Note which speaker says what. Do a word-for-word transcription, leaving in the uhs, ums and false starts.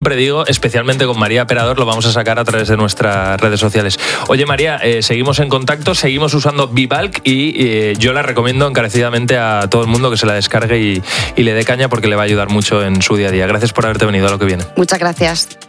Speaker 1: siempre digo, especialmente con María Perador, lo vamos a sacar a través de nuestras redes sociales. Oye, María, eh, seguimos en contacto, seguimos usando Vivalc y eh, yo la recomiendo encarecidamente a todo el mundo que se la descargue y, y le dé caña porque le va a ayudar mucho en su día a día. Gracias por haberte venido a Lo que viene.
Speaker 2: Muchas gracias.